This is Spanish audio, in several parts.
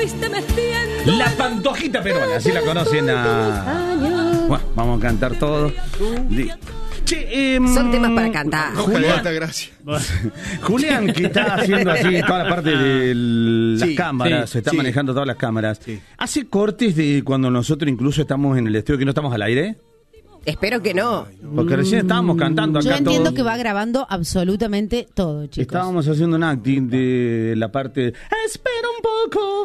La Pantojita Peruana, así la conocen a... Bueno, vamos a cantar todos. Che, son temas para cantar. Julián, gracias. Julián, que está haciendo así toda la parte de las cámaras, se está manejando todas las cámaras. Sí. ¿Hace cortes de cuando nosotros incluso estamos en el estudio, que no estamos al aire? Espero que no. Porque recién estábamos cantando acá. Yo entiendo todos. que va grabando absolutamente todo, chicos. Estábamos haciendo un acting de la parte de, espera un poquito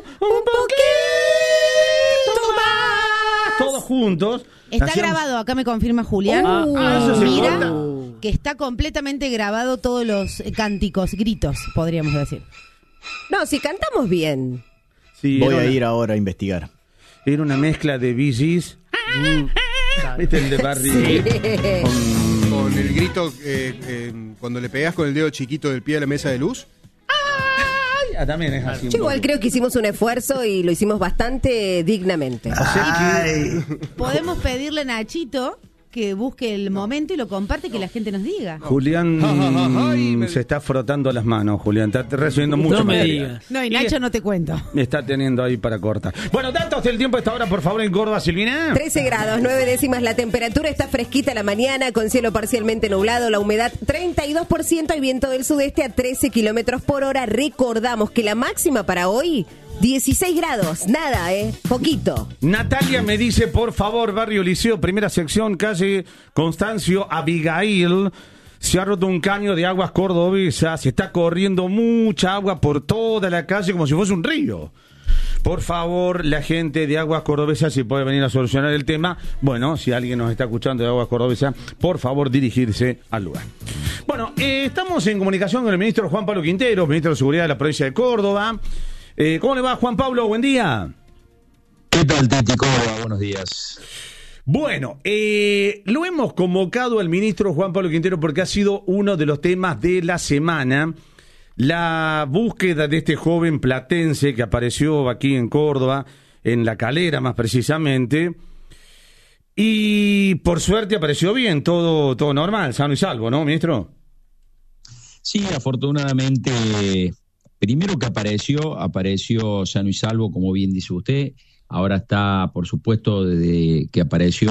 más. Todos juntos. Está grabado, acá me confirma Julián. Eso se Mira, corta. que está completamente grabado todos los cánticos, gritos, podríamos decir. No, si cantamos bien. Sí, Voy a ir ahora a investigar. Era una mezcla de Bee Gees. ¿Viste el de Barry? Sí. Con el grito, cuando le pegás con el dedo chiquito del pie a la mesa de luz. También es así. Yo igual creo que hicimos un esfuerzo y lo hicimos bastante dignamente. Podemos pedirle a Nachito que busque el momento y lo comparte, que la gente nos diga. Julián se está frotando las manos, Julián. Está recibiendo mucho material. No, y Nacho no te cuento. Está teniendo ahí para cortar. Bueno, datos del tiempo a esta hora, por favor, en Córdoba, Silvina. 13 grados, 9 décimas la temperatura, está fresquita la mañana, con cielo parcialmente nublado, la humedad 32% y viento del sudeste a 13 kilómetros por hora. Recordamos que la máxima para hoy, 16 grados, nada, poquito. Natalia me dice, por favor, Barrio Liceo, primera sección, calle Constancio Abigail. Se ha roto un caño de aguas cordobesas, se está corriendo mucha agua por toda la calle como si fuese un río. Por favor, la gente de Aguas Cordobesas, si puede venir a solucionar el tema. Bueno, si alguien nos está escuchando de Aguas Cordobesas, por favor, dirigirse al lugar. Bueno, estamos en comunicación con el ministro Juan Pablo Quintero, ministro de Seguridad de la provincia de Córdoba. ¿Cómo le va, Juan Pablo? Buen día. ¿Qué tal, Titi Córdoba? Buenos días. Bueno, lo hemos convocado al ministro Juan Pablo Quintero porque ha sido uno de los temas de la semana. La búsqueda de este joven platense que apareció aquí en Córdoba, en La Calera más precisamente, y por suerte apareció bien, todo normal, sano y salvo, ¿no, ministro? Sí, afortunadamente, primero que apareció sano y salvo, como bien dice usted. Ahora está, por supuesto, desde que apareció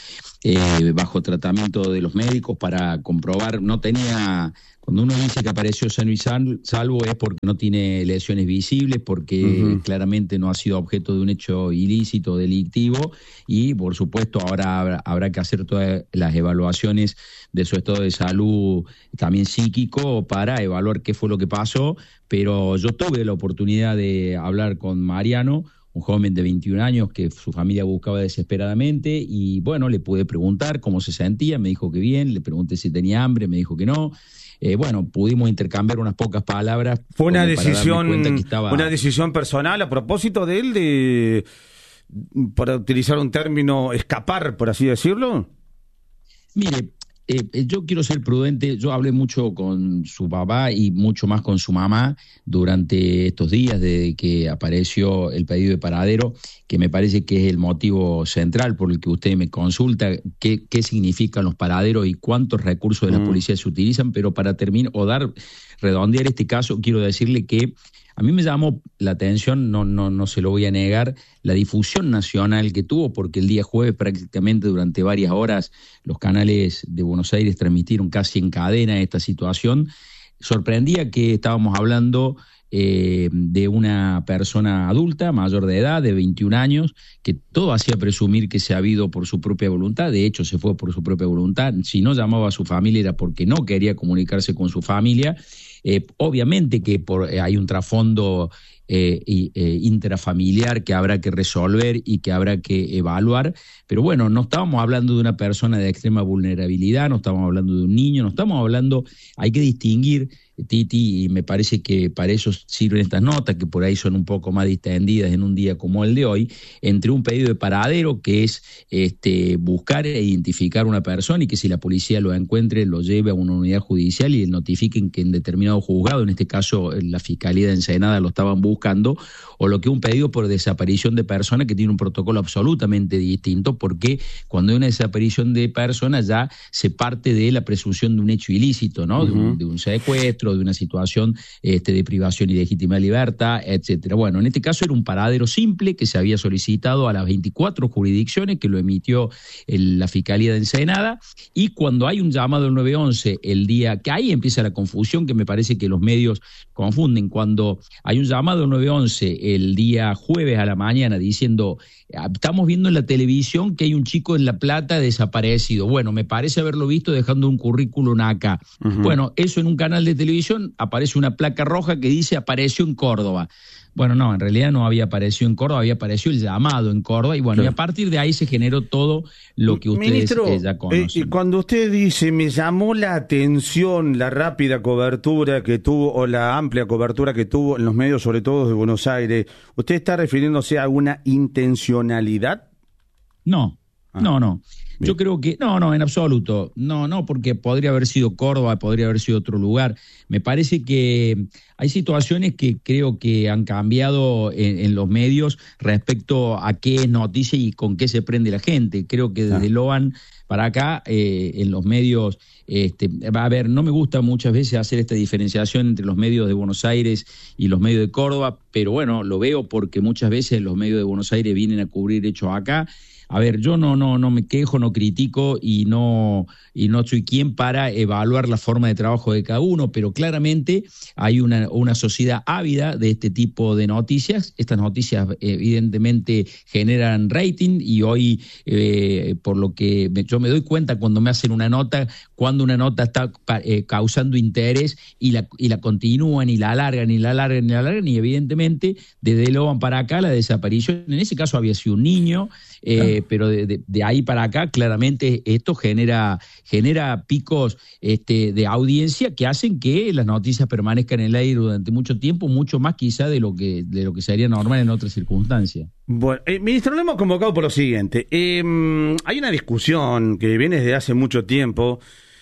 bajo tratamiento de los médicos para comprobar, cuando uno dice que apareció sano y salvo es porque no tiene lesiones visibles, porque claramente no ha sido objeto de un hecho ilícito, delictivo, y por supuesto ahora habrá que hacer todas las evaluaciones de su estado de salud, también psíquico, para evaluar qué fue lo que pasó. Pero yo tuve la oportunidad de hablar con Mariano, un joven de 21 años que su familia buscaba desesperadamente, y bueno, le pude preguntar cómo se sentía, me dijo que bien, le pregunté si tenía hambre, me dijo que no. Bueno, pudimos intercambiar unas pocas palabras. Fue una decisión personal a propósito de él, para utilizar un término, escapar, por así decirlo. Mire, yo quiero ser prudente. Yo hablé mucho con su papá y mucho más con su mamá durante estos días desde que apareció el pedido de paradero, que me parece que es el motivo central por el que usted me consulta, qué significan los paraderos y cuántos recursos de la policía se utilizan. Pero para terminar redondear este caso, quiero decirle que a mí me llamó la atención, no se lo voy a negar, la difusión nacional que tuvo, porque el día jueves prácticamente durante varias horas los canales de Buenos Aires transmitieron casi en cadena esta situación. Sorprendía que estábamos hablando de una persona adulta, mayor de edad, de 21 años, que todo hacía presumir que se ha ido por su propia voluntad. De hecho, se fue por su propia voluntad. Si no llamaba a su familia era porque no quería comunicarse con su familia. Obviamente que hay un trasfondo intrafamiliar que habrá que resolver y que habrá que evaluar, pero bueno, no estábamos hablando de una persona de extrema vulnerabilidad, no estamos hablando de un niño, no estamos hablando, hay que distinguir, Titi, y me parece que para eso sirven estas notas, que por ahí son un poco más distendidas en un día como el de hoy, entre un pedido de paradero, que es buscar e identificar una persona y que si la policía lo encuentre, lo lleve a una unidad judicial y le notifiquen que en determinado determinado juzgado, en este caso la Fiscalía de Ensenada lo estaban buscando, o lo que es un pedido por desaparición de persona, que tiene un protocolo absolutamente distinto, porque cuando hay una desaparición de persona ya se parte de la presunción de un hecho ilícito, ¿no? De un secuestro, de una situación de privación ilegítima de libertad, etcétera. Bueno, en este caso era un paradero simple que se había solicitado a las 24 jurisdicciones, que lo emitió la Fiscalía de Ensenada, y cuando hay un llamado al 911, el día que ahí empieza la confusión, que me parece que los medios confunden, cuando hay un llamado al 911 el día jueves a la mañana diciendo, estamos viendo en la televisión que hay un chico en La Plata desaparecido. Bueno, me parece haberlo visto dejando un currículum acá. Bueno, eso en un canal de televisión aparece una placa roja que dice apareció en Córdoba. Bueno, no, en realidad no había aparecido en Córdoba, había aparecido el llamado en Córdoba, y bueno, y a partir de ahí se generó todo lo que ustedes ya conocen. Y cuando usted dice, me llamó la atención la rápida cobertura que tuvo, o la amplia cobertura que tuvo en los medios, sobre todo de Buenos Aires, ¿usted está refiriéndose a una intencionalidad? No. Bien. Yo creo que, no, en absoluto. No, porque podría haber sido Córdoba, podría haber sido otro lugar. Me parece que hay situaciones que creo que han cambiado en los medios respecto a qué es noticia y con qué se prende la gente. Creo que desde Loan para acá, en los medios, a ver, no me gusta muchas veces hacer esta diferenciación entre los medios de Buenos Aires y los medios de Córdoba, pero bueno, lo veo porque muchas veces los medios de Buenos Aires vienen a cubrir hechos acá. A ver, yo no me quejo, no critico y no soy quien para evaluar la forma de trabajo de cada uno, pero claramente hay una sociedad ávida de este tipo de noticias. Estas noticias evidentemente generan rating, y hoy, por lo que yo me doy cuenta cuando me hacen una nota, cuando una nota está causando interés y la continúan y la alargan, y evidentemente desde Loan para acá la desaparición, en ese caso había sido un niño, pero de ahí para acá claramente esto genera picos de audiencia que hacen que las noticias permanezcan en el aire durante mucho tiempo, mucho más quizá de lo que sería normal en otras circunstancias. Bueno, ministro, lo hemos convocado por lo siguiente. Hay una discusión que viene desde hace mucho tiempo,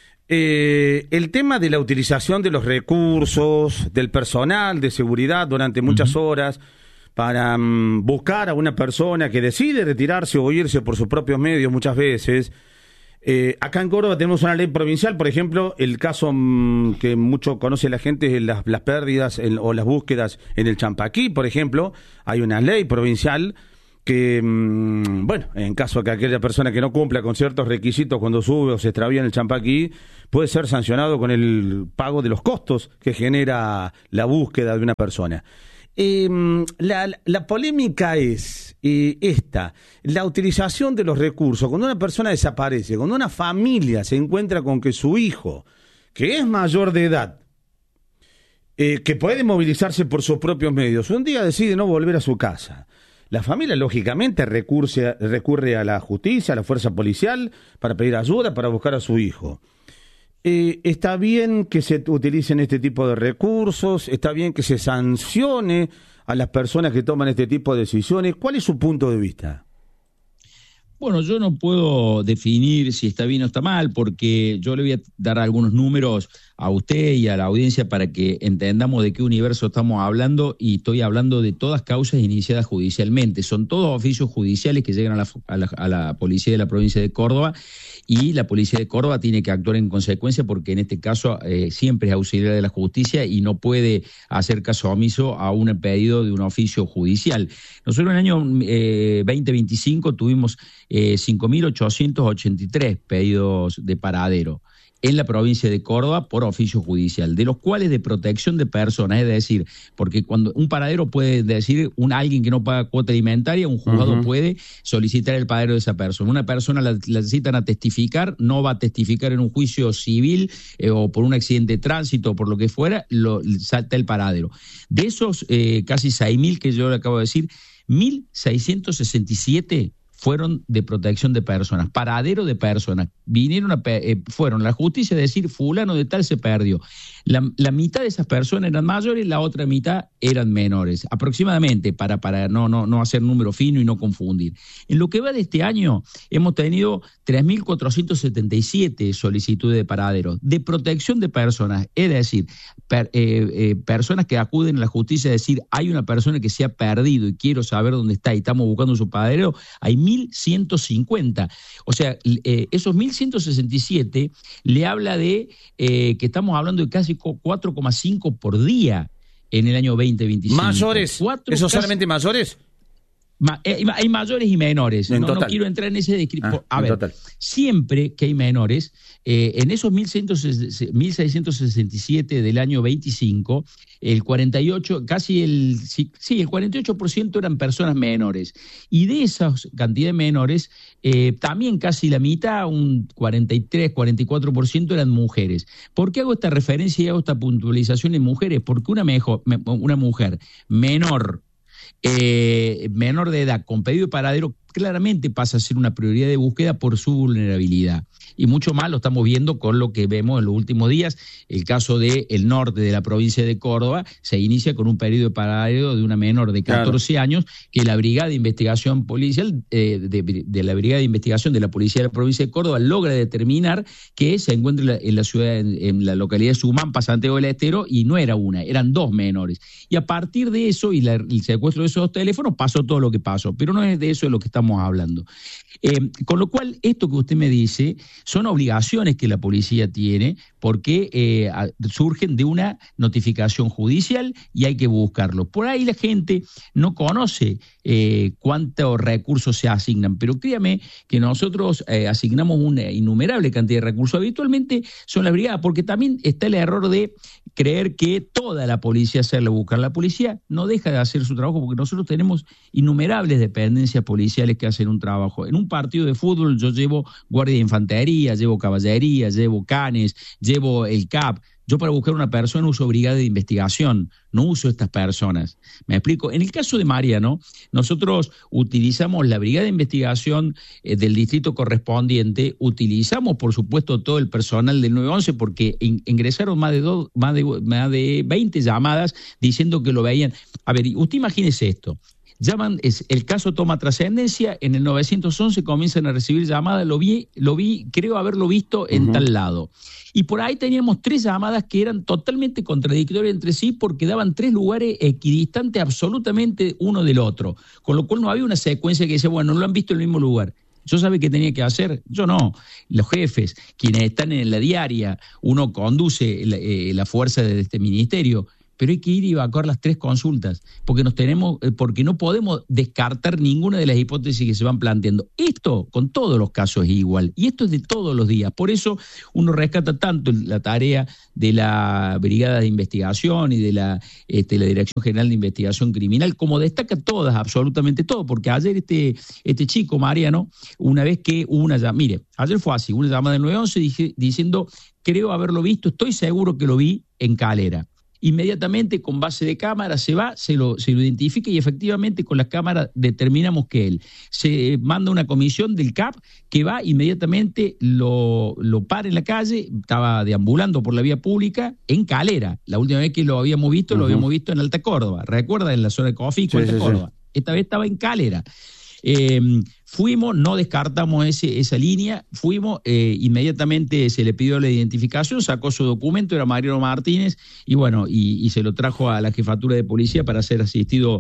el tema de la utilización de los recursos, del personal de seguridad durante muchas horas, para buscar a una persona que decide retirarse o irse por sus propios medios muchas veces. Acá en Córdoba tenemos una ley provincial, por ejemplo, el caso que mucho conoce la gente es las pérdidas o las búsquedas en el Champaquí, por ejemplo. Hay una ley provincial que, bueno, en caso de que aquella persona que no cumpla con ciertos requisitos cuando sube o se extravía en el Champaquí, puede ser sancionado con el pago de los costos que genera la búsqueda de una persona. La polémica es esta, la utilización de los recursos. Cuando una persona desaparece, cuando una familia se encuentra con que su hijo, que es mayor de edad, que puede movilizarse por sus propios medios, un día decide no volver a su casa, la familia lógicamente recurre a la justicia, a la fuerza policial, para pedir ayuda, para buscar a su hijo. ¿Está bien que se utilicen este tipo de recursos? ¿Está bien que se sancione a las personas que toman este tipo de decisiones? ¿Cuál es su punto de vista? Bueno, yo no puedo definir si está bien o está mal, porque yo le voy a dar algunos números a usted y a la audiencia para que entendamos de qué universo estamos hablando, y estoy hablando de todas causas iniciadas judicialmente. Son todos oficios judiciales que llegan a la policía de la provincia de Córdoba, y la policía de Córdoba tiene que actuar en consecuencia, porque en este caso siempre es auxiliar de la justicia y no puede hacer caso omiso a un pedido de un oficio judicial. Nosotros en el año 2025 tuvimos 5.883 pedidos de paradero en la provincia de Córdoba por oficio judicial, de los cuales de protección de personas, es decir, porque cuando un paradero puede decir alguien que no paga cuota alimentaria, un juzgado puede solicitar el paradero de esa persona. Una persona la citan a testificar, no va a testificar en un juicio civil o por un accidente de tránsito o por lo que fuera, salta el paradero. De esos casi 6.000 que yo le acabo de decir, 1.667 fueron de protección de personas, paradero de personas. Fueron a la justicia a decir, fulano de tal se perdió. La mitad de esas personas eran mayores, la otra mitad eran menores, aproximadamente, para no hacer número fino y no confundir. En lo que va de este año, hemos tenido 3.477 solicitudes de paradero, de protección de personas, es decir, personas que acuden a la justicia a decir, hay una persona que se ha perdido y quiero saber dónde está y estamos buscando su paradero, hay 1.150. O sea, esos 1.167 le habla de que estamos hablando de casi 4,5 por día en el año 2025. ¿Mayores? ¿Eso solamente mayores? Hay mayores y menores. No quiero entrar en ese descriptivo. A ver, total. Siempre que hay menores, en esos 1.667 del año 25, el 48, el 48% eran personas menores. Y de esa cantidad de menores, también casi la mitad, un 43, 44% eran mujeres. ¿Por qué hago esta referencia y hago esta puntualización en mujeres? Porque una mujer menor de edad con pedido de paradero claramente pasa a ser una prioridad de búsqueda por su vulnerabilidad. Y mucho más lo estamos viendo con lo que vemos en los últimos días. El caso del norte de la provincia de Córdoba se inicia con un pedido de paradero de una menor de 14 años que la Brigada de Investigación Policial de la Brigada de Investigación de la Policía de la provincia de Córdoba logra determinar que se encuentra en la ciudad, en la localidad de Sumampa, Santiago del Estero, y no era una, eran dos menores. Y a partir de eso y el secuestro de esos dos teléfonos pasó todo lo que pasó, pero no es de eso de lo que estamos hablando. Con lo cual, esto que usted me dice son obligaciones que la policía tiene porque surgen de una notificación judicial y hay que buscarlo. Por ahí la gente no conoce cuántos recursos se asignan, pero créame que nosotros asignamos una innumerable cantidad de recursos. Habitualmente son las brigadas, porque también está el error de creer que toda la policía hacerla buscar. La policía no deja de hacer su trabajo porque nosotros tenemos innumerables dependencias policiales que hacen un trabajo. En un partido de fútbol yo llevo guardia de infantería, llevo caballería, llevo canes, llevo el CAP. Yo para buscar una persona uso brigada de investigación, no uso estas personas. ¿Me explico? En el caso de Mariano, nosotros utilizamos la brigada de investigación del distrito correspondiente, utilizamos por supuesto todo el personal del 911 porque ingresaron más de 20 llamadas diciendo que lo veían. A ver, usted imagínese esto. El caso toma trascendencia, en el 911 comienzan a recibir llamadas, lo vi, creo haberlo visto en tal lado. Y por ahí teníamos 3 llamadas que eran totalmente contradictorias entre sí porque daban 3 lugares equidistantes absolutamente uno del otro, con lo cual no había una secuencia que decía, bueno, no lo han visto en el mismo lugar. ¿Yo sabe qué tenía que hacer? Yo no. Los jefes, quienes están en la diaria, uno conduce la fuerza de este ministerio, pero hay que ir y evacuar las 3 consultas, porque no podemos descartar ninguna de las hipótesis que se van planteando. Esto con todos los casos es igual, y esto es de todos los días. Por eso uno rescata tanto la tarea de la Brigada de Investigación y de la Dirección General de Investigación Criminal, como destaca todas, absolutamente todo, porque ayer este chico, Mariano, una vez que hubo ayer fue así, una llamada del 911 diciendo, creo haberlo visto, estoy seguro que lo vi en Calera. Inmediatamente con base de cámara se lo identifica y efectivamente con la cámara determinamos que él. Se manda una comisión del CAP que va inmediatamente, lo para en la calle, estaba deambulando por la vía pública en Calera. La última vez que lo habíamos visto, lo habíamos visto en Alta Córdoba. ¿Recuerda? En la zona de Cofico, Alta Córdoba. Sí. Esta vez estaba en Calera. Fuimos, no descartamos esa línea, fuimos, inmediatamente se le pidió la identificación, sacó su documento, era Mariano Martínez, y bueno, y se lo trajo a la jefatura de policía para ser asistido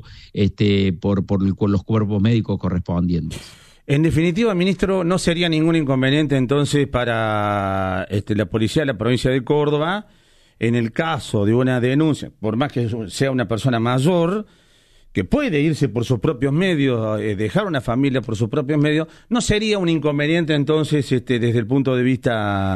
por los cuerpos médicos correspondientes. En definitiva, ministro, no sería ningún inconveniente entonces para la policía de la provincia de Córdoba, en el caso de una denuncia, por más que sea una persona mayor, que puede irse por sus propios medios, dejar una familia por sus propios medios, no sería un inconveniente entonces desde el punto de vista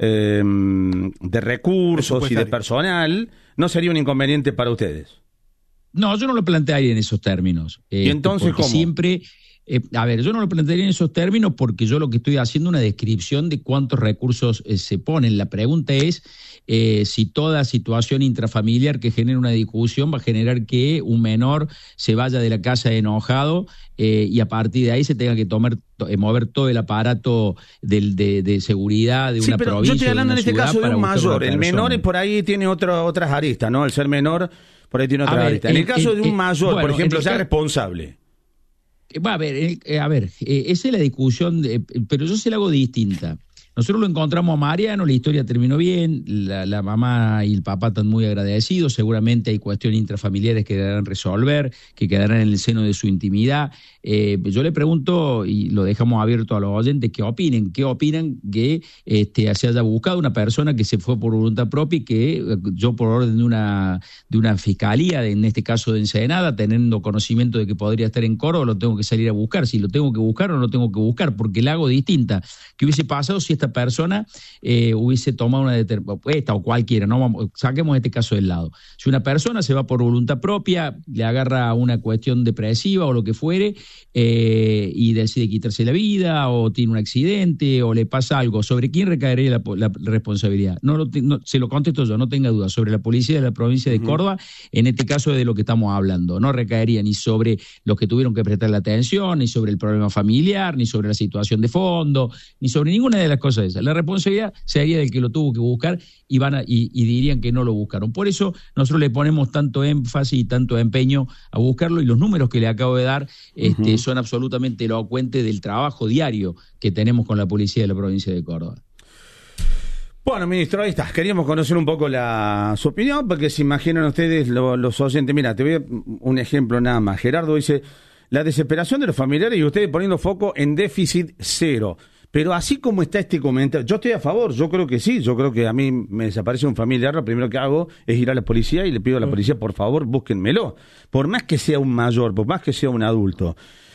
de recursos y de personal, no sería un inconveniente para ustedes. No, yo no lo plantearía en esos términos. ¿Y entonces cómo? Siempre A ver, yo no lo plantearía en esos términos porque yo lo que estoy haciendo es una descripción de cuántos recursos se ponen. La pregunta es si toda situación intrafamiliar que genere una discusión va a generar que un menor se vaya de la casa enojado y a partir de ahí se tenga que mover todo el aparato de seguridad de una provincia. Yo estoy hablando en este caso de un mayor. El menor por ahí tiene otras aristas, ¿no? El ser menor por ahí tiene otras aristas. En el caso de un mayor, por ejemplo, ya responsable. A ver, esa es la discusión, pero yo se la hago distinta. Nosotros lo encontramos a Mariano, la historia terminó bien, la mamá y el papá están muy agradecidos, seguramente hay cuestiones intrafamiliares que deberán resolver, que quedarán en el seno de su intimidad. Yo le pregunto, y lo dejamos abierto a los oyentes, ¿qué opinan que se haya buscado una persona que se fue por voluntad propia y que yo por orden de una fiscalía, en este caso de Ensenada, teniendo conocimiento de que podría estar en Córdoba, lo tengo que salir a buscar? Si lo tengo que buscar o no lo tengo que buscar, porque la hago distinta. ¿Qué hubiese pasado si esta persona hubiese tomado una esta o cualquiera, no saquemos este caso del lado? Si una persona se va por voluntad propia, le agarra una cuestión depresiva o lo que fuere, y decide quitarse la vida, o tiene un accidente, o le pasa algo, ¿sobre quién recaería la responsabilidad? No, se lo contesto yo, no tenga duda, sobre la policía de la provincia de Córdoba, en este caso de lo que estamos hablando. No recaería ni sobre los que tuvieron que prestar la atención, ni sobre el problema familiar, ni sobre la situación de fondo, ni sobre ninguna de las cosas esas. La responsabilidad sería del que lo tuvo que buscar y dirían que no lo buscaron. Por eso nosotros le ponemos tanto énfasis y tanto empeño a buscarlo, y los números que le acabo de dar son absolutamente elocuentes del trabajo diario que tenemos con la policía de la provincia de Córdoba. Bueno, ministro, ahí está. Queríamos conocer un poco su opinión, porque se imaginan ustedes los oyentes. Mira, te voy a un ejemplo nada más. Gerardo dice, la desesperación de los familiares y ustedes poniendo foco en déficit cero. Pero así como está este comentario, yo estoy a favor, yo creo que sí, yo creo que a mí me desaparece un familiar, lo primero que hago es ir a la policía y le pido a la policía, por favor, búsquenmelo, por más que sea un mayor, por más que sea un adulto.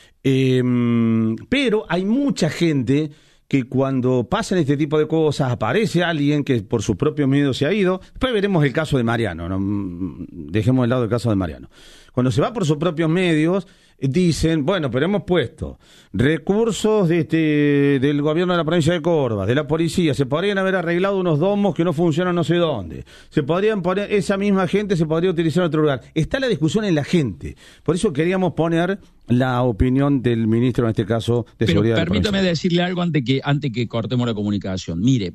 Pero hay mucha gente que cuando pasan este tipo de cosas, aparece alguien que por sus propios medios se ha ido. Después veremos el caso de Mariano, ¿no? Dejemos de lado el caso de Mariano. Cuando se va por sus propios medios, dicen, bueno, pero hemos puesto recursos del gobierno de la provincia de Córdoba, de la policía, se podrían haber arreglado unos domos que no funcionan no sé dónde, se podrían poner, esa misma gente se podría utilizar en otro lugar. Está la discusión en la gente, por eso queríamos poner la opinión del ministro, en este caso, de Seguridad. Pero permítame decirle algo antes que cortemos la comunicación. Mire,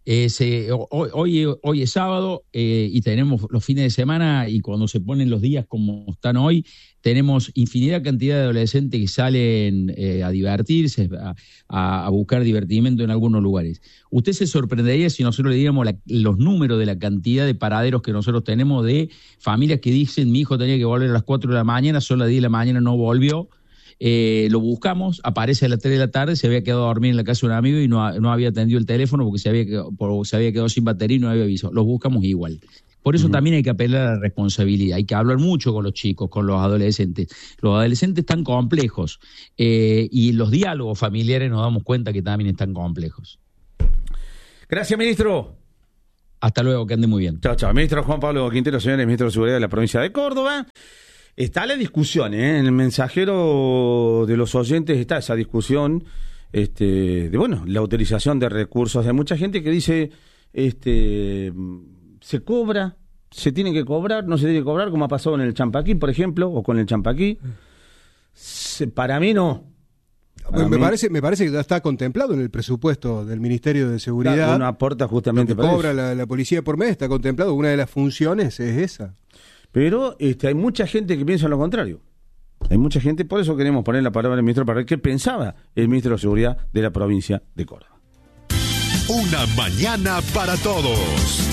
hoy es sábado y tenemos los fines de semana, y cuando se ponen los días como están hoy, tenemos infinidad cantidad de adolescentes que salen a divertirse, a buscar divertimento en algunos lugares. Usted se sorprendería si nosotros le diéramos los números de la cantidad de paraderos que nosotros tenemos de familias que dicen, mi hijo tenía que volver a las 4 de la mañana, son las 10 de la mañana, no volvió. Lo buscamos, aparece a las 3 de la tarde, se había quedado a dormir en la casa de un amigo y no había atendido el teléfono porque se había quedado sin batería y no había aviso. Los buscamos igual. Por eso también hay que apelar a la responsabilidad. Hay que hablar mucho con los chicos, con los adolescentes. Los adolescentes están complejos y los diálogos familiares nos damos cuenta que también están complejos. Gracias, ministro. Hasta luego, que ande muy bien. Chao, chao. Ministro Juan Pablo Quintero, señores, ministro de Seguridad de la provincia de Córdoba. Está la discusión, en el mensajero de los oyentes está esa discusión de la utilización de recursos. Hay mucha gente que dice, se cobra, se tiene que cobrar, no se tiene que cobrar, como ha pasado en el Champaquí, por ejemplo, o con el Champaquí. Para mí no. Me parece que ya está contemplado en el presupuesto del Ministerio de Seguridad. Uno aporta justamente para cobra la policía por mes, está contemplado. Una de las funciones es esa. Pero hay mucha gente que piensa lo contrario. Hay mucha gente, por eso queremos poner la palabra al ministro para ver qué pensaba el ministro de Seguridad de la provincia de Córdoba. Una mañana para todos.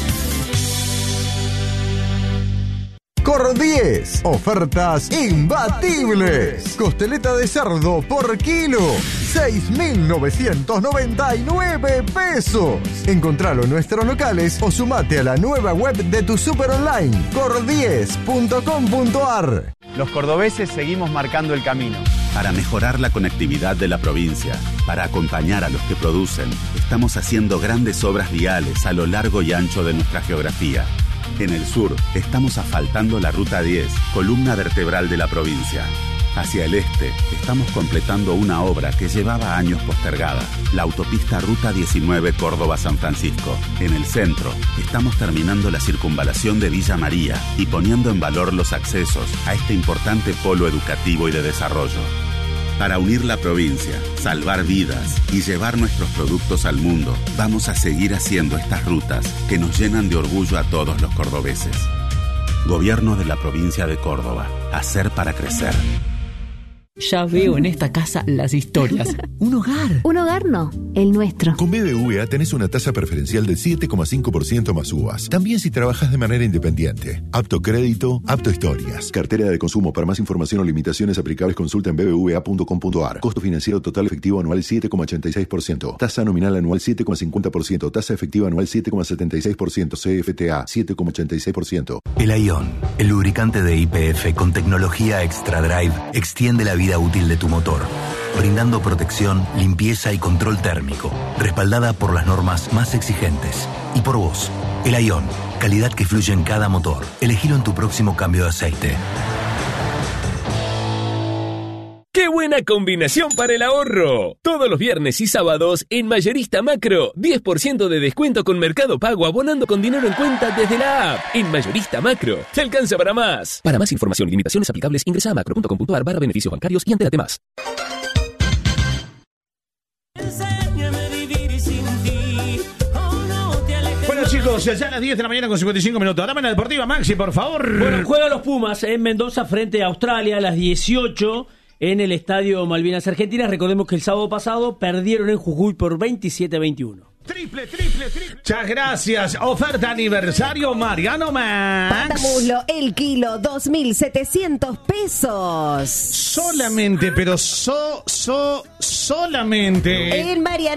Cor 10, ofertas imbatibles. Costeleta de cerdo por kilo, 6.999 pesos. Encontralo en nuestros locales o sumate a la nueva web de tu super online, cor10.com.ar. Los cordobeses seguimos marcando el camino. Para mejorar la conectividad de la provincia, para acompañar a los que producen, estamos haciendo grandes obras viales a lo largo y ancho de nuestra geografía. En el sur, estamos asfaltando la Ruta 10, columna vertebral de la provincia. Hacia el este, estamos completando una obra que llevaba años postergada, la autopista Ruta 19 Córdoba-San Francisco. En el centro, estamos terminando la circunvalación de Villa María y poniendo en valor los accesos a este importante polo educativo y de desarrollo. Para unir la provincia, salvar vidas y llevar nuestros productos al mundo, vamos a seguir haciendo estas rutas que nos llenan de orgullo a todos los cordobeses. Gobierno de la provincia de Córdoba. Hacer para crecer. Ya veo en esta casa las historias. Un hogar. Un hogar no, el nuestro. Con BBVA tenés una tasa preferencial del 7,5% más uvas. También si trabajas de manera independiente. Apto crédito, apto historias. Cartera de consumo. Para más información o limitaciones aplicables, consulta en bbva.com.ar. Costo financiero total efectivo anual 7,86%. Tasa nominal anual 7,50%. Tasa efectiva anual 7,76%. CFTA 7,86%. El Aion, el lubricante de YPF con tecnología Extra Drive, extiende la vida útil de tu motor, brindando protección, limpieza y control térmico, respaldada por las normas más exigentes. Y por vos, el Aion, calidad que fluye en cada motor. Elegilo en tu próximo cambio de aceite. ¡Qué buena combinación para el ahorro! Todos los viernes y sábados en Mayorista Macro, 10% de descuento con Mercado Pago abonando con dinero en cuenta desde la app. En Mayorista Macro, te alcanza para más. Para más información y limitaciones aplicables, ingresa a macro.com.ar/beneficios bancarios y entérate más. Bueno, chicos, ya a las 10 de la mañana con 55 minutos. Dame la deportiva, Maxi, por favor. Bueno, juegan los Pumas en Mendoza frente a Australia a las 18 en el Estadio Malvinas Argentinas. Recordemos que el sábado pasado perdieron en Jujuy por 27-21. Triple. Muchas gracias. Oferta aniversario Mariano Max. Pata muslo, el kilo, 2.700 pesos. Solamente, pero solamente. En Mariano